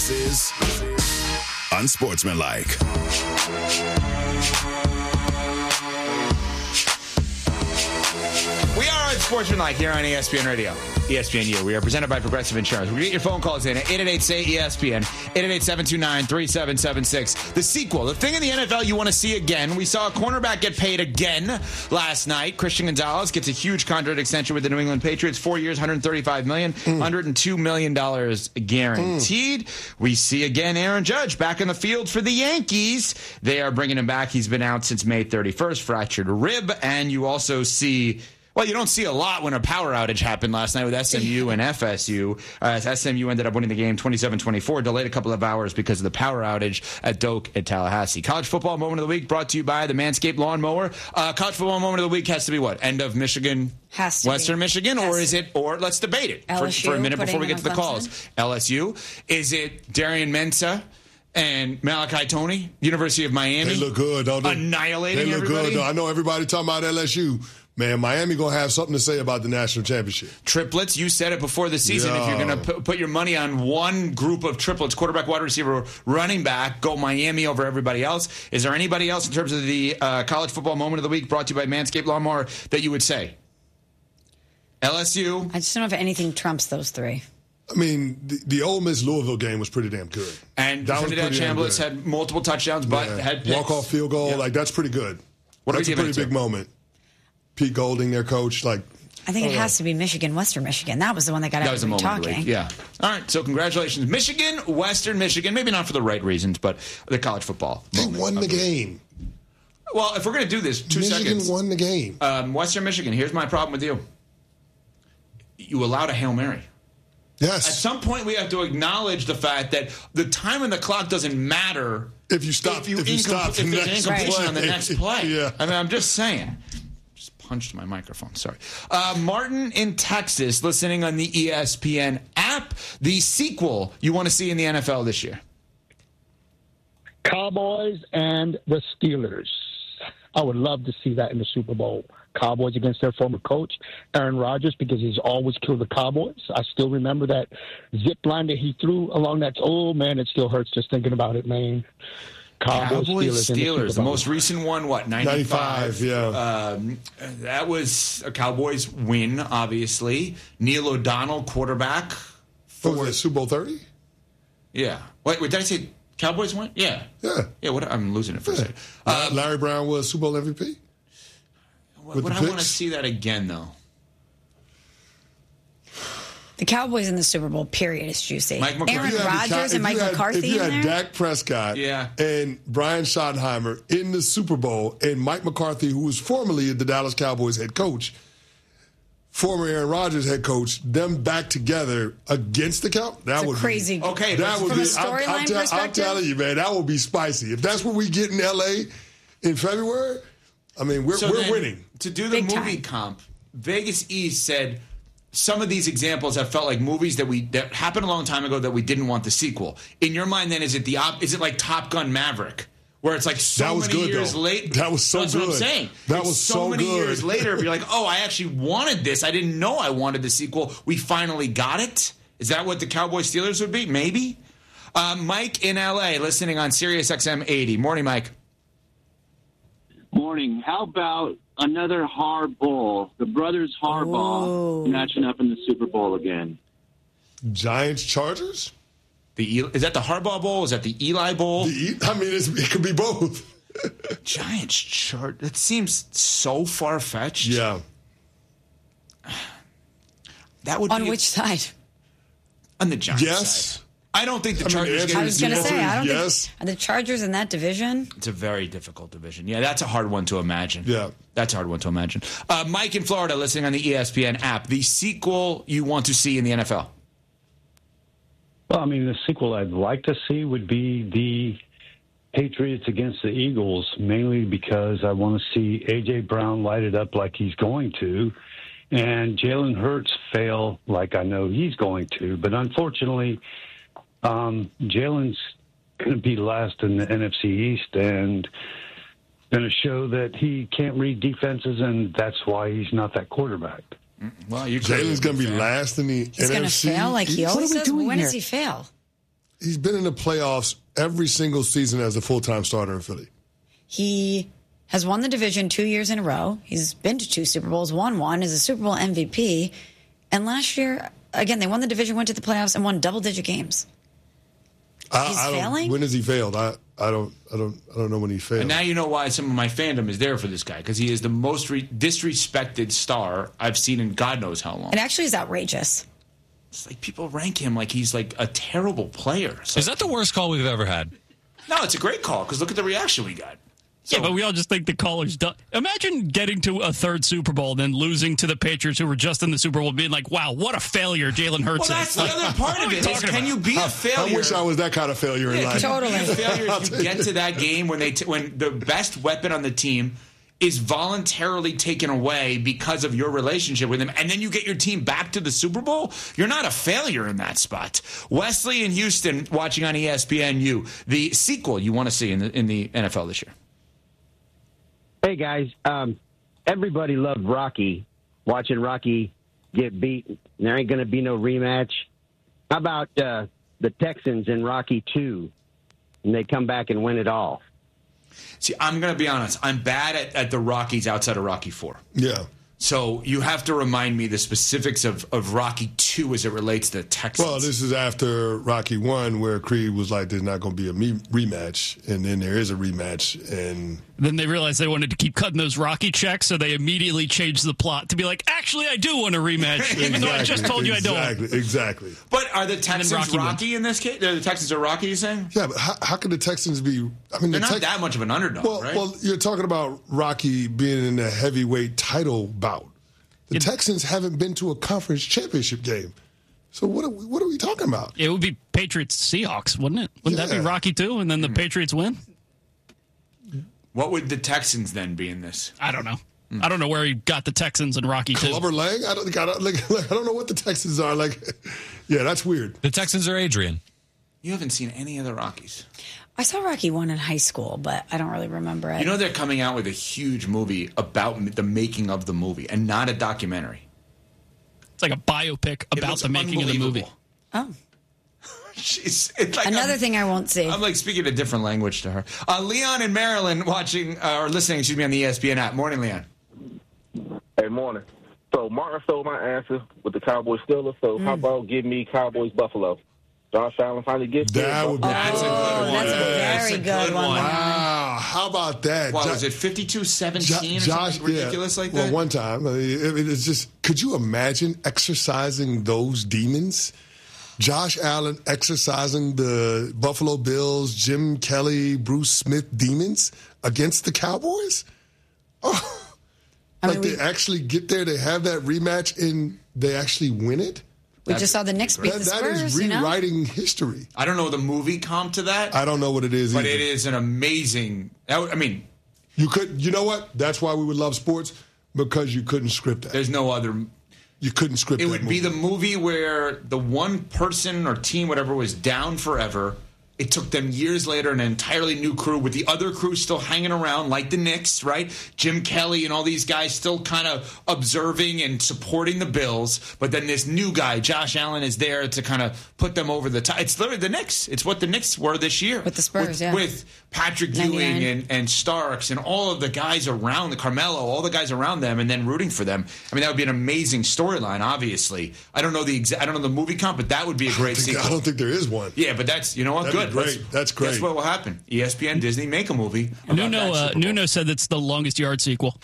This is Unsportsmanlike. We are Unsportsmanlike here on ESPN Radio. ESPNU. We are presented by Progressive Insurance. We're going to get your phone calls in at 888-SAY-ESPN, 888-729-3776. The sequel, the thing in the NFL you want to see again. We saw a cornerback get paid again last night. Christian Gonzalez gets a huge contract extension with the New England Patriots. 4 years, $135 million, $102 million guaranteed. We see again Aaron Judge back in the field for the Yankees. They are bringing him back. He's been out since May 31st, fractured a rib. And you also see... Well, you don't see a lot when a power outage happened last night with SMU and FSU. SMU ended up winning the game 27-24, delayed a couple of hours because of the power outage at Doak at Tallahassee. College football moment of the week brought to you by the Manscaped Lawnmower. College football moment of the week has to be what? End of Michigan, Western Michigan, or is it? Or let's debate it for a minute before we get to the calls. LSU. Is it Darian Mensah and Malachi Toney, University of Miami? They look good, don't they? Annihilating everybody. They look good, though. I know everybody talking about LSU. Man, Miami going to have something to say about the national championship. Triplets, you said it before the season. Yeah. If you're going to put your money on one group of triplets, quarterback, wide receiver, running back, go Miami over everybody else. Is there anybody else in terms of the college football moment of the week brought to you by Manscaped Lawnmower that you would say? LSU. I just don't know if anything trumps those three. I mean, the Ole Miss Louisville game was pretty damn good. And Trinidad Chambliss had multiple touchdowns, but had picks. Walk-off field goal, that's pretty good. That's a pretty big moment. Pete Golding, their coach, I think it has to be Michigan, Western Michigan. That was the one that got everybody talking. Yeah. All right. So congratulations, Michigan, Western Michigan. Maybe not for the right reasons, but the college football. They won the game. Well, if we're going to do this, Michigan seconds. won the game. Western Michigan. Here's my problem with you. You allowed a Hail Mary. Yes. At some point, we have to acknowledge the fact that the time on the clock doesn't matter if you stop. If there's an incompletion on the next play. Yeah. I mean, I'm just saying. Punched my microphone. Sorry. Martin in Texas, listening on the ESPN app. The sequel you want to see in the NFL this year? Cowboys and the Steelers. I would love to see that in the Super Bowl. Cowboys against their former coach, Aaron Rodgers, because he's always killed the Cowboys. I still remember that zip line that he threw along that. Oh, man, it still hurts just thinking about it, man. Cowboys Steelers. The most recent one, what, 95? Yeah. That was a Cowboys win, obviously. Neil O'Donnell, quarterback. For Super Bowl 30? Yeah. Wait, did I say Cowboys win? Yeah. Yeah, I'm losing it for a second. Larry Brown was Super Bowl MVP? I want to see that again, though. The Cowboys in the Super Bowl, period, is juicy. Aaron Rodgers and Mike McCarthy in there? If you had Dak Prescott and Brian Schottenheimer in the Super Bowl and Mike McCarthy, who was formerly the Dallas Cowboys head coach, former Aaron Rodgers head coach, them back together against the Cowboys, that would crazy. Okay, that would from be, a storyline perspective? I'm telling you, man, that would be spicy. If that's what we get in L.A. in February, I mean, we're winning. To do the movie comp, Vegas East said some of these examples have felt like movies that happened a long time ago that we didn't want the sequel. In your mind, then, is it like Top Gun Maverick, where it's like many years later? That was so good. That's what I'm saying. That was so many good. years later, you're like, oh, I actually wanted this. I didn't know I wanted the sequel. We finally got it. Is that what the Cowboys Steelers would be? Maybe. Mike in L.A. listening on Sirius XM 80. Morning, Mike. Morning. How about another Harbaugh, the brothers Harbaugh, matching up in the Super Bowl again? Giants Chargers? Is that the Harbaugh Bowl? Is that the Eli Bowl? It could be both. Giants Chargers. That seems so far-fetched. Yeah. That would be on which side? On the Giants side. I don't think the Chargers I was going to say, I don't think are the Chargers in that division? It's a very difficult division. Yeah, that's a hard one to imagine. Yeah. That's a hard one to imagine. Mike in Florida, listening on the ESPN app. The sequel you want to see in the NFL? Well, I mean, the sequel I'd like to see would be the Patriots against the Eagles, mainly because I want to see A.J. Brown light it up like he's going to, and Jalen Hurts fail like I know he's going to. But unfortunately, Jalen's going to be last in the NFC East and going to show that he can't read defenses, and that's why he's not that quarterback. Well, Jalen's going to be last in the NFC. He's going to fail like he always does? When does he fail? He's been in the playoffs every single season as a full-time starter in Philly. He has won the division 2 years in a row. He's been to 2 Super Bowls, won one, is a Super Bowl MVP. And last year, again, they won the division, went to the playoffs, and won double-digit games. He's failing? When has he failed? I don't know when he failed. And now you know why some of my fandom is there for this guy, because he is the most disrespected star I've seen in God knows how long. It actually is outrageous. It's like people rank him like he's like a terrible player. So, is that the worst call we've ever had? no, it's a great call because look at the reaction we got. So, yeah, but we all just think the caller's done. Imagine getting to a third Super Bowl, then losing to the Patriots, who were just in the Super Bowl, being like, "Wow, what a failure Jalen Hurts well, is." that's the other part of it. Is, can you be a failure? I wish I was that kind of failure in life. Totally. Can you be a failure if you get to that game when when the best weapon on the team is voluntarily taken away because of your relationship with him, and then you get your team back to the Super Bowl? You're not a failure in that spot. Wesley in Houston, watching on ESPNU, the sequel you want to see in the NFL this year. Hey, guys. Everybody loved Rocky, watching Rocky get beat. There ain't going to be no rematch. How about the Texans in Rocky 2, and they come back and win it all? See, I'm going to be honest. I'm bad at the Rockies outside of Rocky 4. Yeah. So you have to remind me the specifics of Rocky 2 as it relates to the Texans. Well, this is after Rocky 1, where Creed was like, there's not going to be a rematch, and then there is a rematch. And then they realized they wanted to keep cutting those Rocky checks, so they immediately changed the plot to be like, actually, I do want a rematch, even though I just told you I don't. Exactly. But are the Texans Rocky in this case? The Texans are Rocky, you saying? Yeah, but how could the Texans be? I mean, they're not that much of an underdog, right? Well, you're talking about Rocky being in a heavyweight title bout. The Texans haven't been to a conference championship game. So what are we talking about? It would be Patriots-Seahawks, wouldn't it? Wouldn't that be Rocky 2, and then the Patriots win? What would the Texans then be in this? I don't know. I don't know where he got the Texans and Rocky 2. Clubber Lang? I don't know what the Texans are. Yeah, that's weird. The Texans are Adrian. You haven't seen any of the Rockies. I saw Rocky 1 in high school, but I don't really remember it. You know they're coming out with a huge movie about the making of the movie, and not a documentary. It's like a biopic about the making of the movie. Oh. It's like another thing I won't see. I'm like speaking a different language to her. Leon in Maryland watching or listening, on the ESPN app. Morning, Leon. Hey, morning. So Martin stole my answer with the Cowboys Steelers. So how about give me Cowboys Buffalo? Josh Allen finally gets that. That's a good one. That's a very good one. Wow, how about that? What was it, 52-17 or something ridiculous like that? Well, one time. It's just, could you imagine exercising those demons? Josh Allen exercising the Buffalo Bills, Jim Kelly, Bruce Smith demons against the Cowboys? Oh, they actually get there, they have that rematch, and they actually win it? We just saw the Knicks beat the Spurs. That is rewriting history. I don't know the movie comp to that. I don't know what it is but either. It is an amazing. I mean, you know what? That's why we would love sports, because you couldn't script that. There's no other. You couldn't script that. It would be the movie where the one person or team, whatever, was down forever. It took them years later an entirely new crew with the other crew still hanging around, like the Knicks, right? Jim Kelly and all these guys still kind of observing and supporting the Bills. But then this new guy, Josh Allen, is there to kind of put them over the top. It's literally the Knicks. It's what the Knicks were this year. With the Spurs, with Patrick Ewing and Starks and all of the guys around, the Carmelo, all the guys around them, and then rooting for them. I mean, that would be an amazing storyline, obviously. I don't know the movie comp, but that would be a great sequel. I don't think there is one. Yeah, but that's, you know what, That'd good. be great. That's great. That's what will happen. ESPN, Disney, make a movie. Nuno said it's the longest yard sequel.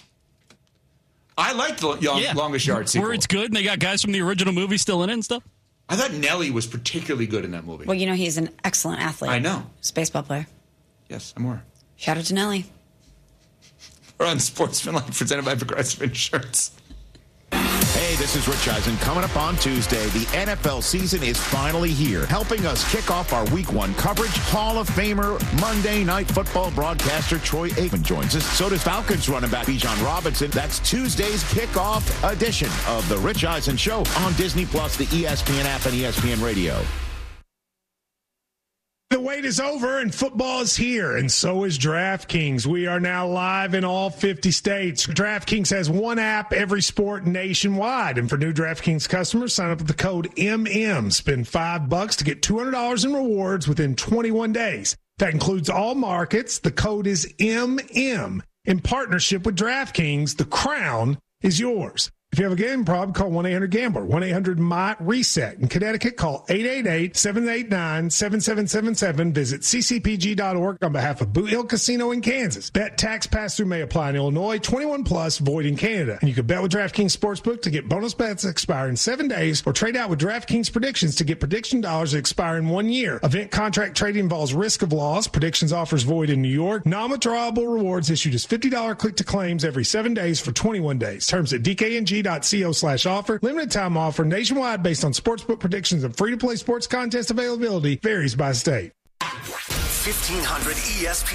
I like the longest yard sequel. Where it's good and they got guys from the original movie still in it and stuff. I thought Nelly was particularly good in that movie. Well, he's an excellent athlete. I know. He's a baseball player. Yes, I'm aware. Shout out to Nelly. We're on Sportsmanlike, presented by Progressive Insurance. Hey, this is Rich Eisen. Coming up on Tuesday, the NFL season is finally here. Helping us kick off our Week 1 coverage, Hall of Famer, Monday Night Football broadcaster Troy Aikman joins us. So does Falcons running back Bijan Robinson. That's Tuesday's kickoff edition of the Rich Eisen Show on Disney+, the ESPN app, and ESPN Radio. The wait is over and football is here, and so is DraftKings. We are now live in all 50 states. DraftKings has one app, every sport nationwide. And for new DraftKings customers, sign up with the code MM. Spend $5 to get $200 in rewards within 21 days. That includes all markets. The code is MM. In partnership with DraftKings, the crown is yours. If you have a gambling problem, call 1-800-GAMBLER, 1-800-MY-RESET. In Connecticut, call 888-789-7777. Visit ccpg.org on behalf of Boot Hill Casino in Kansas. Bet tax pass-through may apply in Illinois, 21 plus, void in Canada. And you can bet with DraftKings Sportsbook to get bonus bets that expire in 7 days, or trade out with DraftKings Predictions to get prediction dollars that expire in 1 year. Event contract trading involves risk of loss. Predictions offers void in New York. Non-withdrawable rewards issued as $50 click-to-claims every 7 days for 21 days. Terms at DKNG.co/offer. Limited time offer nationwide based on sportsbook predictions and free-to-play sports contest availability varies by state. 1500 ESPN.